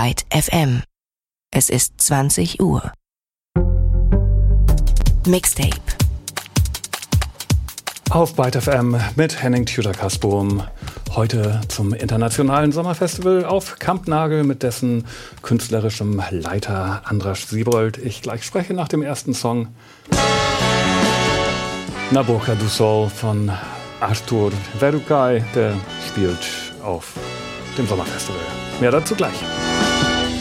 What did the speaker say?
Byte FM. Es ist 20 Uhr. Mixtape. Auf Byte FM mit Henning Tudor-Kasbohm. Heute zum internationalen Sommerfestival auf Kampnagel mit dessen künstlerischem Leiter Andras Siebold. Ich gleich spreche nach dem ersten Song. Na Boca do Sol von Artur Verukay, der spielt auf dem Sommerfestival. Mehr dazu gleich.